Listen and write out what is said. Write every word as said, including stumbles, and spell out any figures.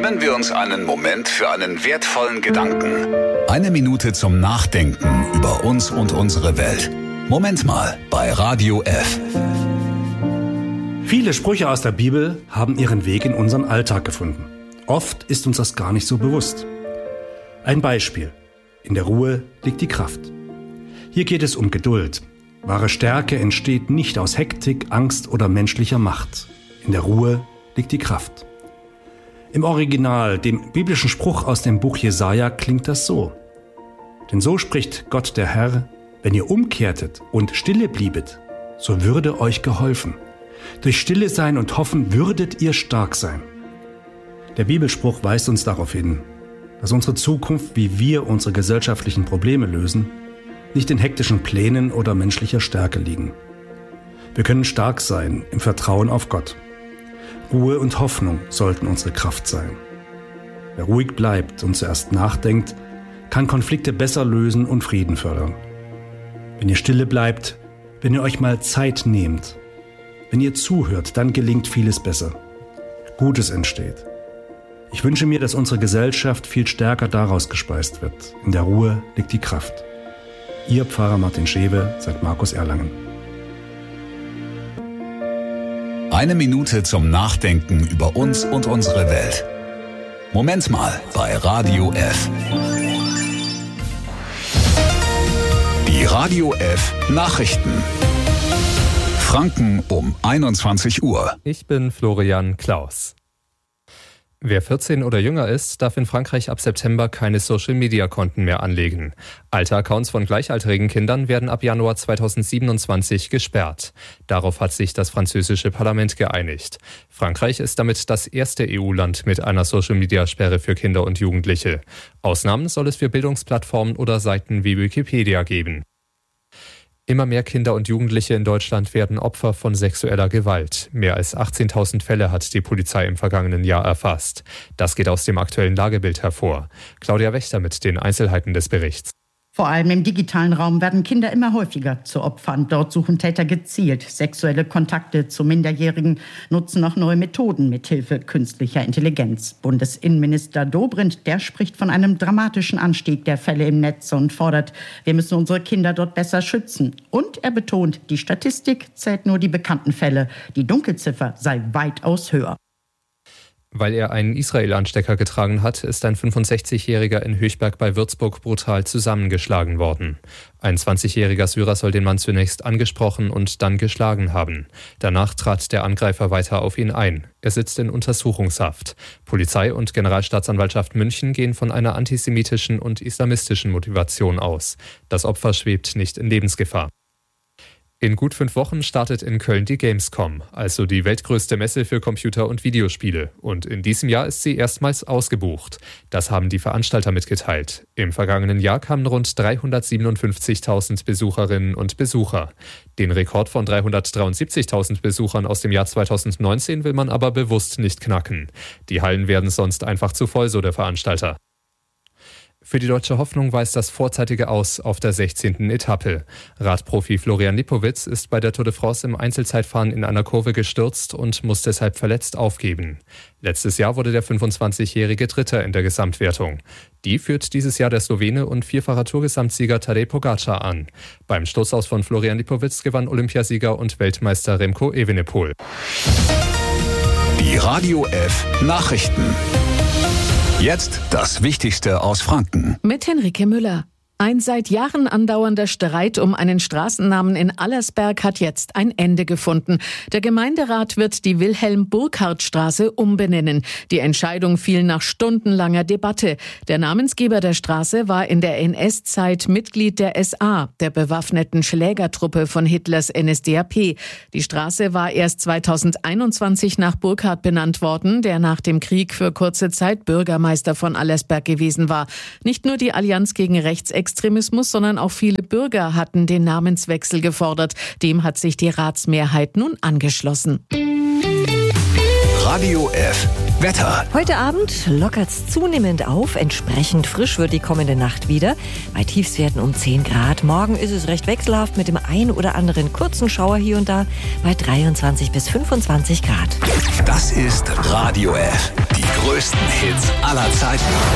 Nehmen wir uns einen Moment für einen wertvollen Gedanken. Eine Minute zum Nachdenken über uns und unsere Welt. Moment mal bei Radio F. Viele Sprüche aus der Bibel haben ihren Weg in unseren Alltag gefunden. Oft ist uns das gar nicht so bewusst. Ein Beispiel. In der Ruhe liegt die Kraft. Hier geht es um Geduld. Wahre Stärke entsteht nicht aus Hektik, Angst oder menschlicher Macht. In der Ruhe liegt die Kraft. Im Original, dem biblischen Spruch aus dem Buch Jesaja, klingt das so. Denn so spricht Gott der Herr: Wenn ihr umkehrtet und stille bliebet, so würde euch geholfen. Durch Stille sein und Hoffen würdet ihr stark sein. Der Bibelspruch weist uns darauf hin, dass unsere Zukunft, wie wir unsere gesellschaftlichen Probleme lösen, nicht in hektischen Plänen oder menschlicher Stärke liegen. Wir können stark sein im Vertrauen auf Gott. Ruhe und Hoffnung sollten unsere Kraft sein. Wer ruhig bleibt und zuerst nachdenkt, kann Konflikte besser lösen und Frieden fördern. Wenn ihr stille bleibt, wenn ihr euch mal Zeit nehmt, wenn ihr zuhört, dann gelingt vieles besser. Gutes entsteht. Ich wünsche mir, dass unsere Gesellschaft viel stärker daraus gespeist wird. In der Ruhe liegt die Kraft. Ihr Pfarrer Martin Schewe, Sankt Markus Erlangen. Eine Minute zum Nachdenken über uns und unsere Welt. Moment mal bei Radio F. Die Radio F Nachrichten. Franken um einundzwanzig Uhr. Ich bin Florian Klaus. Wer vierzehn oder jünger ist, darf in Frankreich ab September keine Social-Media-Konten mehr anlegen. Alte Accounts von gleichaltrigen Kindern werden ab Januar zweitausendsiebenundzwanzig gesperrt. Darauf hat sich das französische Parlament geeinigt. Frankreich ist damit das erste E U-Land mit einer Social-Media-Sperre für Kinder und Jugendliche. Ausnahmen soll es für Bildungsplattformen oder Seiten wie Wikipedia geben. Immer mehr Kinder und Jugendliche in Deutschland werden Opfer von sexueller Gewalt. Mehr als achtzehntausend Fälle hat die Polizei im vergangenen Jahr erfasst. Das geht aus dem aktuellen Lagebild hervor. Claudia Wächter mit den Einzelheiten des Berichts. Vor allem im digitalen Raum werden Kinder immer häufiger zu Opfern. Dort suchen Täter gezielt sexuelle Kontakte zu Minderjährigen, nutzen auch neue Methoden mithilfe künstlicher Intelligenz. Bundesinnenminister Dobrindt, der spricht von einem dramatischen Anstieg der Fälle im Netz und fordert, wir müssen unsere Kinder dort besser schützen. Und er betont, die Statistik zählt nur die bekannten Fälle. Die Dunkelziffer sei weitaus höher. Weil er einen Israel-Anstecker getragen hat, ist ein fünfundsechzigjähriger in Höchberg bei Würzburg brutal zusammengeschlagen worden. Ein zwanzigjähriger Syrer soll den Mann zunächst angesprochen und dann geschlagen haben. Danach trat der Angreifer weiter auf ihn ein. Er sitzt in Untersuchungshaft. Polizei und Generalstaatsanwaltschaft München gehen von einer antisemitischen und islamistischen Motivation aus. Das Opfer schwebt nicht in Lebensgefahr. In gut fünf Wochen startet in Köln die Gamescom, also die weltgrößte Messe für Computer- und Videospiele. Und in diesem Jahr ist sie erstmals ausgebucht. Das haben die Veranstalter mitgeteilt. Im vergangenen Jahr kamen rund dreihundertsiebenundfünfzigtausend Besucherinnen und Besucher. Den Rekord von dreihundertdreiundsiebzigtausend Besuchern aus dem Jahr zweitausendneunzehn will man aber bewusst nicht knacken. Die Hallen werden sonst einfach zu voll, so der Veranstalter. Für die Deutsche Hoffnung weist das vorzeitige Aus auf der sechzehnten Etappe. Radprofi Florian Lipowitz ist bei der Tour de France im Einzelzeitfahren in einer Kurve gestürzt und muss deshalb verletzt aufgeben. Letztes Jahr wurde der fünfundzwanzigjährige Dritter in der Gesamtwertung. Die führt dieses Jahr der Slowene und vierfacher Tourgesamtsieger Tadej Pogacar an. Beim Stürzaus von Florian Lipowitz gewann Olympiasieger und Weltmeister Remco Evenepoel. Die Radio F Nachrichten. Jetzt das Wichtigste aus Franken. Mit Henrike Müller. Ein seit Jahren andauernder Streit um einen Straßennamen in Allersberg hat jetzt ein Ende gefunden. Der Gemeinderat wird die Wilhelm-Burckhardt-Straße umbenennen. Die Entscheidung fiel nach stundenlanger Debatte. Der Namensgeber der Straße war in der N S-Zeit Mitglied der S A, der bewaffneten Schlägertruppe von Hitlers N S D A P. Die Straße war erst zweitausendeinundzwanzig nach Burckhardt benannt worden, der nach dem Krieg für kurze Zeit Bürgermeister von Allersberg gewesen war. Nicht nur die Allianz gegen Rechtsextremismus, sondern auch viele Bürger hatten den Namenswechsel gefordert. Dem hat sich die Ratsmehrheit nun angeschlossen. Radio F Wetter. Heute Abend lockert es zunehmend auf. Entsprechend frisch wird die kommende Nacht wieder. Bei Tiefstwerten um zehn Grad. Morgen ist es recht wechselhaft mit dem ein oder anderen kurzen Schauer hier und da bei dreiundzwanzig bis fünfundzwanzig Grad. Das ist Radio F. Die größten Hits aller Zeiten.